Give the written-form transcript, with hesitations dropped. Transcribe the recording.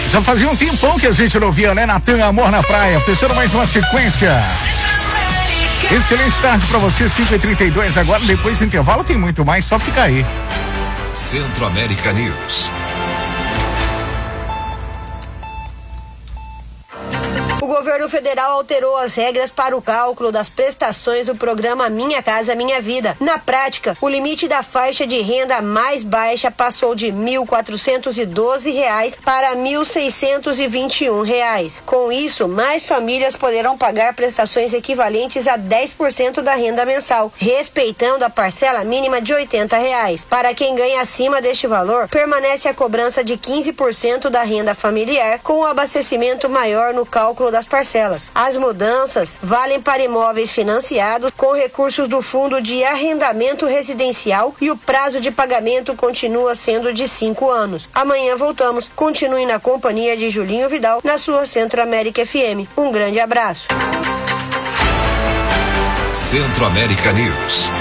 Já fazia um tempão que a gente não via, né, Natan? Amor na Praia, fechando mais uma sequência. Excelente tarde pra você, 5h32 agora, depois do intervalo tem muito mais, só fica aí. Centro-América News. O governo federal alterou as regras para o cálculo das prestações do programa Minha Casa Minha Vida. Na prática, o limite da faixa de renda mais baixa passou de R$ 1.412 para R$ 1.621. Com isso, mais famílias poderão pagar prestações equivalentes a 10% da renda mensal, respeitando a parcela mínima de R$ 80. Para quem ganha acima deste valor, permanece a cobrança de 15% da renda familiar, com o abastecimento maior no cálculo das parcelas. As mudanças valem para imóveis financiados com recursos do Fundo de Arrendamento Residencial e o prazo de pagamento continua sendo de 5 anos. Amanhã voltamos. Continue na companhia de Julinho Vidal na sua Centro-América FM. Um grande abraço. Centro-América News.